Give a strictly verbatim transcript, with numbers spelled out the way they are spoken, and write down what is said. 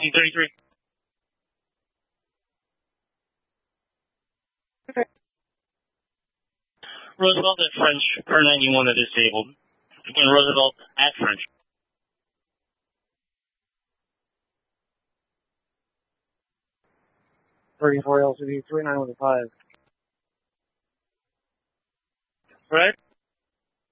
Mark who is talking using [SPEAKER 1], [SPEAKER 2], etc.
[SPEAKER 1] nineteen thirty-three.
[SPEAKER 2] Okay.
[SPEAKER 1] Roosevelt at French, per ninety-one are disabled. Again, Roosevelt at French.
[SPEAKER 2] thirty-four L C D, three nine one five.
[SPEAKER 1] Right?